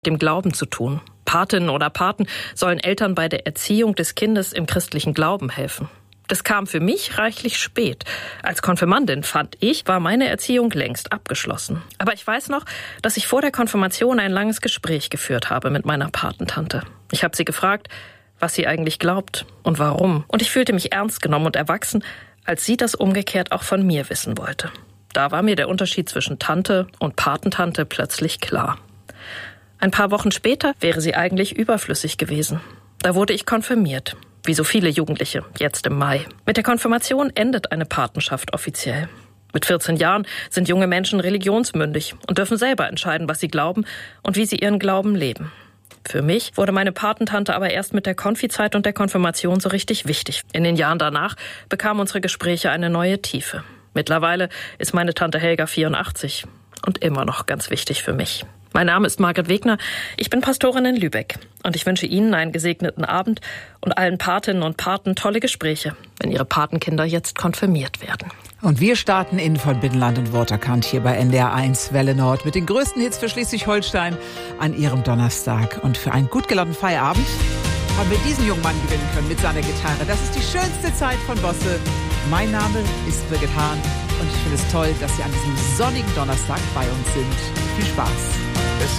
dem Glauben zu tun. Patinnen oder Paten sollen Eltern bei der Erziehung des Kindes im christlichen Glauben helfen. Das kam für mich reichlich spät. Als Konfirmandin, fand ich, war meine Erziehung längst abgeschlossen. Aber ich weiß noch, dass ich vor der Konfirmation ein langes Gespräch geführt habe mit meiner Patentante. Ich habe sie gefragt, was sie eigentlich glaubt und warum. Und ich fühlte mich ernst genommen und erwachsen, als sie das umgekehrt auch von mir wissen wollte. Da war mir der Unterschied zwischen Tante und Patentante plötzlich klar. Ein paar Wochen später wäre sie eigentlich überflüssig gewesen. Da wurde ich konfirmiert. Wie so viele Jugendliche, jetzt im Mai. Mit der Konfirmation endet eine Patenschaft offiziell. Mit 14 Jahren sind junge Menschen religionsmündig und dürfen selber entscheiden, was sie glauben und wie sie ihren Glauben leben. Für mich wurde meine Patentante aber erst mit der Konfizeit und der Konfirmation so richtig wichtig. In den Jahren danach bekamen unsere Gespräche eine neue Tiefe. Mittlerweile ist meine Tante Helga 84 und immer noch ganz wichtig für mich. Mein Name ist Margret Wegner, ich bin Pastorin in Lübeck und ich wünsche Ihnen einen gesegneten Abend und allen Patinnen und Paten tolle Gespräche, wenn Ihre Patenkinder jetzt konfirmiert werden. Und wir starten in von Binnenland und Waterkant hier bei NDR 1 Welle Nord mit den größten Hits für Schleswig-Holstein an Ihrem Donnerstag. Und für einen gut gelaunten Feierabend haben wir diesen jungen Mann gewinnen können mit seiner Gitarre. Das ist die schönste Zeit von Bosse. Mein Name ist Birgit Hahn und ich finde es toll, dass Sie an diesem sonnigen Donnerstag bei uns sind. Viel Spaß.